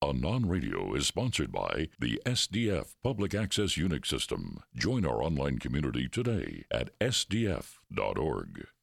Anon Radio is sponsored by the SDF Public Access Unix System. Join our online community today at sdf.org.